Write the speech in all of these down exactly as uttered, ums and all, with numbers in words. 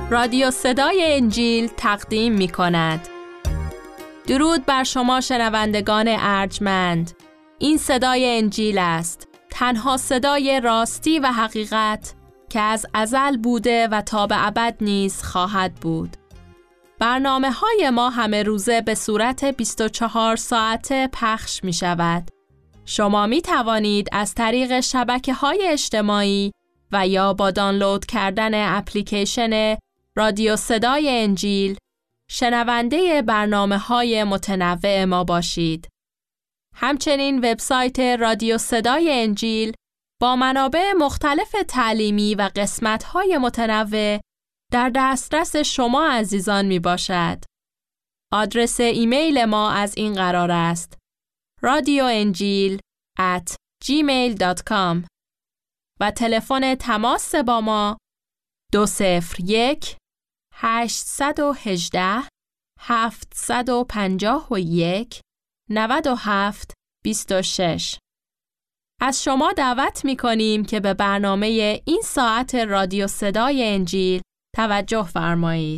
رادیو صدای انجیل تقدیم می کند. درود بر شما شنوندگان ارجمند. این صدای انجیل است، تنها صدای راستی و حقیقت که از ازل بوده و تا به ابد نیز خواهد بود. برنامه های ما همه روزه به صورت بیست و چهار ساعته پخش می شود. شما می توانید از طریق شبکه های اجتماعی و یا با دانلود کردن اپلیکیشن رادیو صدای انجیل شنونده برنامه های متنوع ما باشید. همچنین وبسایت رادیو صدای انجیل با منابع مختلف تعلیمی و قسمت‌های متنوع در دسترس شما عزیزان می باشد. آدرس ایمیل ما از این قرار است: رادیو انجیل ات جیمیل دات کام و تلفن تماس با ما دو صفر یک هشت یک هشت هفت پنج یک نه هفت دو شش. از شما دعوت می کنیم که به برنامه این ساعت رادیو صدای انجیل توجه فرمایید.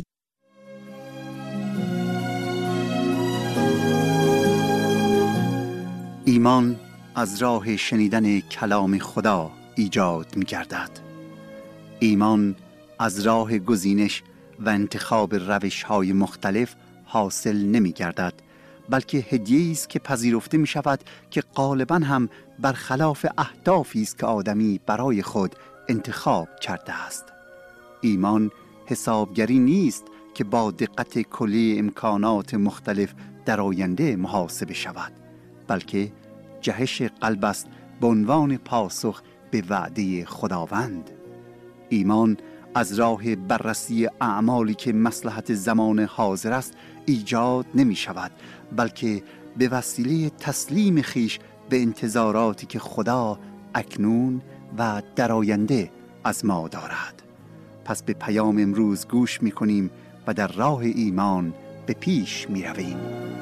ایمان از راه شنیدن کلام خدا ایجاد می گردد. ایمان از راه گزینش و انتخاب روش‌های مختلف حاصل نمی گردد، بلکه هدیه‌ای است که پذیرفته می شود که غالباً هم برخلاف اهدافی است که آدمی برای خود انتخاب کرده است. ایمان حسابگری نیست که با دقت کلی امکانات مختلف در آینده محاسبه شود، بلکه جهش قلب است به عنوان پاسخ به وعده خداوند. ایمان از راه بررسی اعمالی که مصلحت زمان حاضر است ایجاد نمی شود، بلکه به وسیله تسلیم خیش به انتظاراتی که خدا اکنون و در آینده از ما دارد. پس به پیام امروز گوش می کنیم و در راه ایمان به پیش می رویم.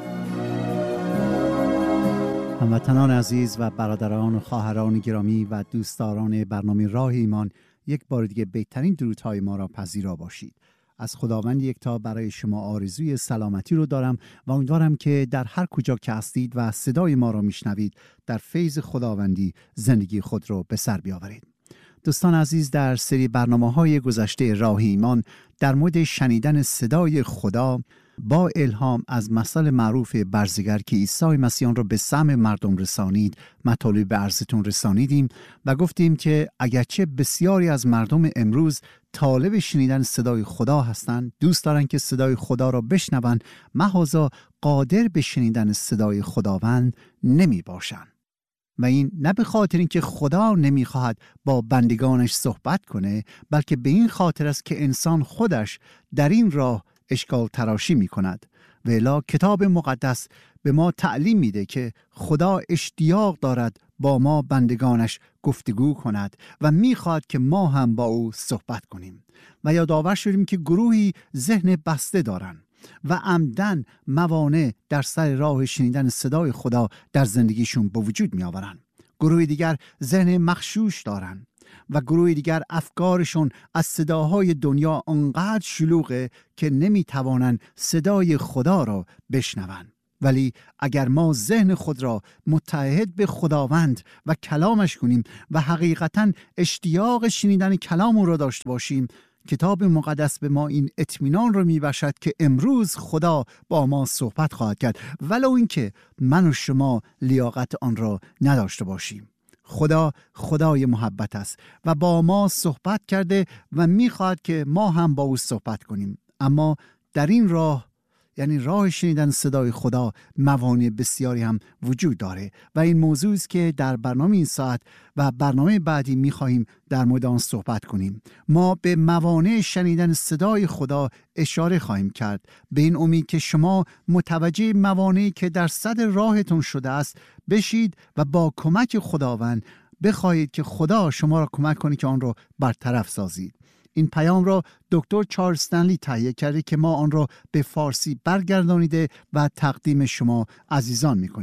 هموطنان عزیز و برادران و خواهران گرامی و دوستداران برنامه راه ایمان، یک بار دیگه بهترین درودهای ما را پذیرا باشید. از خداوند یکتا برای شما آرزوی سلامتی رو دارم و امیدوارم که در هر کجا که هستید و صدای ما را میشنوید در فیض خداوندی زندگی خود رو به سر بیاورید. دوستان عزیز، در سری برنامه‌های گذشته راه ایمان در مورد شنیدن صدای خدا با الهام از مثل معروف برزگر که عیسی مسیح را به سمع مردم رسانید مطالب به عرضتون رسانیدیم و گفتیم که اگرچه بسیاری از مردم امروز طالب شنیدن صدای خدا هستند، دوست دارن که صدای خدا را بشنوند، محض قادر به شنیدن صدای خداوند نمی باشند. و این نه به خاطر اینکه خدا نمیخواهد با بندگانش صحبت کنه، بلکه به این خاطر است که انسان خودش در این راه اشکال تراشی می کند. و الا کتاب مقدس به ما تعلیم میده که خدا اشتیاق دارد با ما بندگانش گفتگو کند و میخواد که ما هم با او صحبت کنیم. و یادآور شدیم که گروهی ذهن بسته دارن و عمدن موانع در سر راه شنیدن صدای خدا در زندگیشون به وجود می آورن. گروه دیگر ذهن مغشوش دارن و گروه دیگر افکارشون از صداهای دنیا انقدر شلوغه که نمی توانن صدای خدا را بشنون. ولی اگر ما ذهن خود را متحد به خداوند و کلامش کنیم و حقیقتاً اشتیاق شنیدن کلام او را داشته باشیم، کتاب مقدس به ما این اطمینان رو میبخشد که امروز خدا با ما صحبت خواهد کرد، ولو اینکه من و شما لیاقت آن را نداشته باشیم. خدا خدای محبت است و با ما صحبت کرده و میخواهد که ما هم با او صحبت کنیم. اما در این راه، یعنی راه شنیدن صدای خدا، موانع بسیاری هم وجود داره و این موضوع است که در برنامه این ساعت و برنامه بعدی می‌خواهیم در مورد آن صحبت کنیم. ما به موانع شنیدن صدای خدا اشاره خواهیم کرد، به این امید که شما متوجه موانعی که در صدر راهتون شده است بشید و با کمک خداوند بخواهید که خدا شما را کمک کنه که آن را برطرف سازید. این پیام را دکتر چارلز استنلی تهیه کرده که ما آن را به فارسی برگردانیده و تقدیم شما عزیزان می‌کنیم.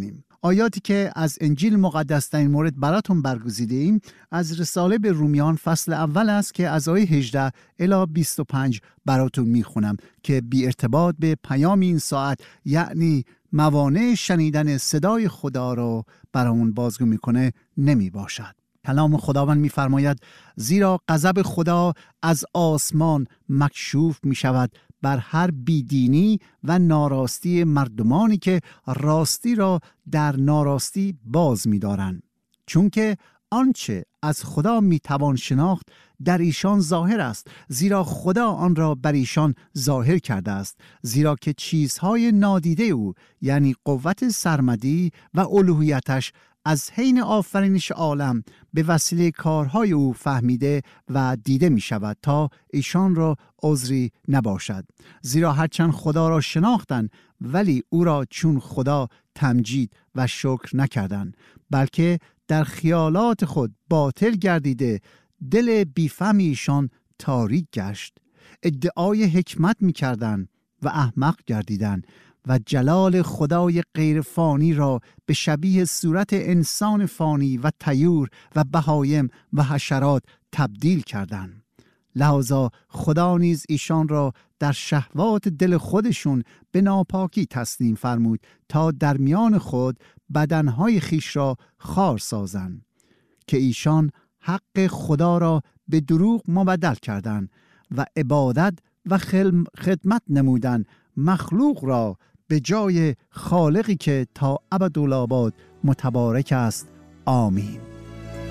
آیاتی که از انجیل مقدس در این مورد براتون برگزیده ایم از رساله به رومیان فصل اول است که از آیه هجده الی بیست و پنج براتون میخونم که بی ارتباط به پیام این ساعت، یعنی موانع شنیدن صدای خدا رو برامون بازگو میکنه نمی باشد. کلام خداوند میفرماید زیرا غضب خدا از آسمان مکشوف می شود بر هر بیدینی و ناراستی مردمانی که راستی را در ناراستی باز می دارند. چون که آنچه از خدا می توان شناخت در ایشان ظاهر است، زیرا خدا آن را بر ایشان ظاهر کرده است. زیرا که چیزهای نادیده او، یعنی قوت سرمدی و الوهیتش، از حین آفرینش عالم به وسیله کارهای او فهمیده و دیده می شود تا ایشان را عذری نباشد. زیرا هرچند خدا را شناختند ولی او را چون خدا تمجید و شکر نکردند، بلکه در خیالات خود باطل گردیده دل بیفهمی ایشان تاریک گشت. ادعای حکمت می کردند و احمق گردیدند و جلال خدای غیر فانی را به شبیه صورت انسان فانی و طیور و بهایم و حشرات تبدیل کردند. لذا خدا نیز ایشان را در شهوات دل خودشون به ناپاکی تسلیم فرمود تا در میان خود بدنهای خیش را خوار سازند، که ایشان حق خدا را به دروغ مبدل کردند و عبادت و خدمت نمودند مخلوق را به جای خالقی که تا ابدالآباد متبارک است. آمین.